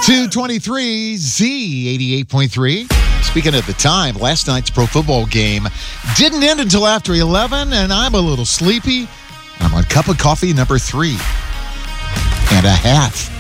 223 Z 88.3. Speaking of the time, last night's pro football game didn't end until after 11, and I'm a little sleepy. I'm on cup of coffee number 3 and a half.